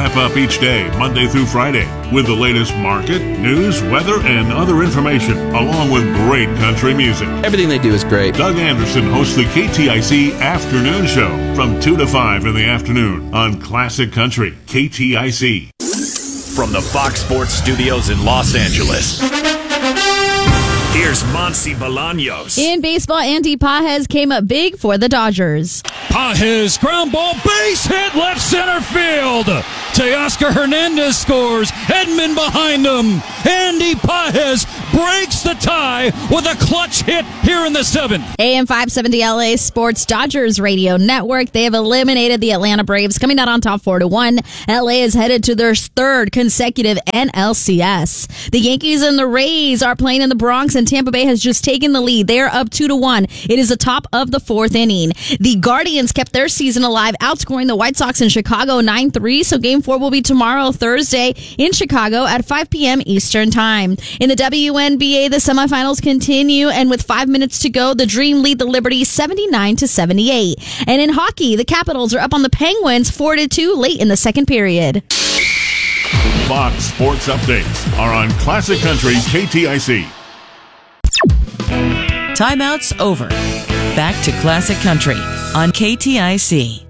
wrap up each day, Monday through Friday, with the latest market, news, weather, and other information, along with great country music. Everything they do is great. Doug Anderson hosts the KTIC Afternoon Show from 2 to 5 in the afternoon on Classic Country, KTIC. From the Fox Sports Studios in Los Angeles, here's Monsi Bolaños. In baseball, Andy Pages came up big for the Dodgers. Pages, ground ball, base hit, left center field. Teoscar Hernandez scores. Edman behind him. Andy Pages breaks the tie with a clutch hit here in the 7th. AM 570 LA Sports Dodgers Radio Network. They have eliminated the Atlanta Braves, coming out on top 4-1. LA is headed to their 3rd consecutive NLCS. The Yankees and the Rays are playing in the Bronx, and Tampa Bay has just taken the lead. They are up 2-1. It is the top of the 4th inning. The Guardians kept their season alive, outscoring the White Sox in Chicago 9-3. So Game 4 will be tomorrow, Thursday, in Chicago at 5 p.m. Eastern Time. In the WNBA, the semifinals continue, and with 5 minutes to go, the Dream lead the Liberty 79-78. And in hockey, the Capitals are up on the Penguins 4-2 late in the 2nd period. Fox Sports Updates are on Classic Country, KTIC. Timeout's over. Back to Classic Country on KTIC.